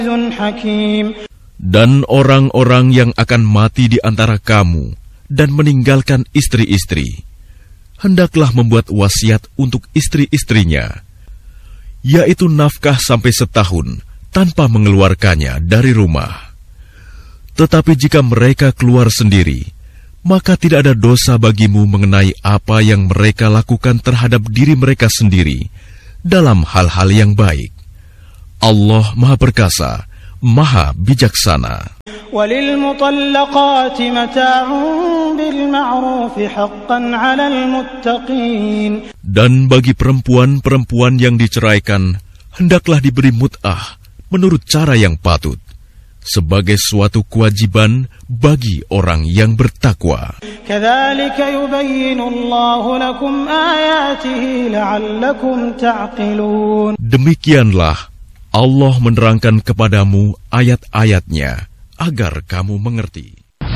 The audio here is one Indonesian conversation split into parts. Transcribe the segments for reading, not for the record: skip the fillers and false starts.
Dan orang-orang yang akan mati di antara kamu dan meninggalkan istri-istri, hendaklah membuat wasiat untuk istri-istrinya, yaitu nafkah sampai setahun tanpa mengeluarkannya dari rumah. Tetapi jika mereka keluar sendiri, maka tidak ada dosa bagimu mengenai apa yang mereka lakukan terhadap diri mereka sendiri dalam hal-hal yang baik. Allah Maha Perkasa, Maha Bijaksana. وَلِلْمُطَلَّقَاتِ مَتَاعٌ بِالْمَعْرُوفِ حَقًّا عَلَى الْمُتَّقِينَ. Dan bagi perempuan-perempuan yang diceraikan, hendaklah diberi mut'ah menurut cara yang patut, sebagai suatu kewajiban bagi orang yang bertakwa. كَذَلِكَ يُبَيِّنُ اللَّهُ لَكُمْ آيَاتِهِ لَعَلَّكُمْ تَعْقِلُونَ. Demikianlah Allah menerangkan kepadamu ayat-ayatnya agar kamu mengerti.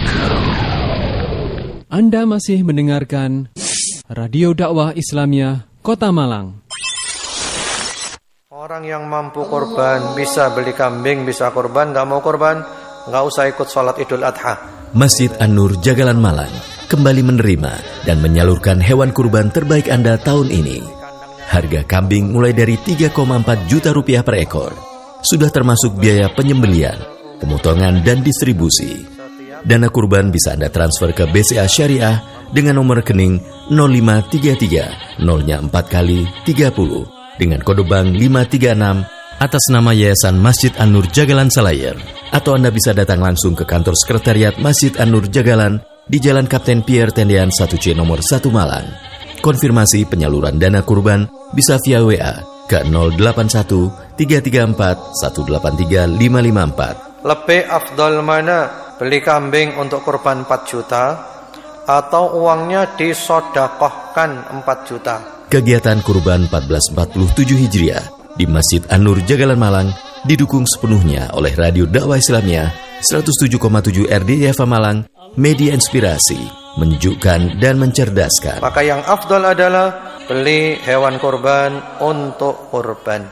Anda masih mendengarkan Radio Dakwah Islamiyah Kota Malang. Orang yang mampu korban, bisa beli kambing, bisa korban, nggak mau korban, nggak usah ikut sholat Idul Adha. Masjid An-Nur Jagalan Malang kembali menerima dan menyalurkan hewan kurban terbaik Anda tahun ini. Harga kambing mulai dari 3,4 juta rupiah per ekor. Sudah termasuk biaya penyembelian, pemotongan dan distribusi. Dana kurban bisa Anda transfer ke BCA Syariah dengan nomor rekening 0533 0-nya 4 kali 30 dengan kode bank 536 atas nama Yayasan Masjid An-Nur Jagalan Selayar. Atau Anda bisa datang langsung ke kantor sekretariat Masjid An-Nur Jagalan di Jalan Kapten Pierre Tendean 1C nomor 1 Malang. Konfirmasi penyaluran dana kurban bisa via WA ke 081 334 183 554. Lebih afdal mana? Beli kambing untuk kurban 4 juta atau uangnya disodakohkan 4 juta? Kegiatan kurban 1447 Hijriah di Masjid An-Nur Jagalan Malang didukung sepenuhnya oleh Radio Dakwah Islamiyah 107,7 RDIFA Malang, media inspirasi, menyejukkan dan mencerdaskan. Maka yang afdal adalah beli hewan kurban untuk kurban.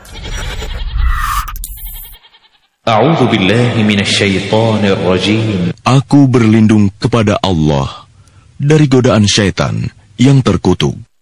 A'udzu billahi minasyaitonir rajim. Aku berlindung kepada Allah dari godaan syaitan yang terkutuk.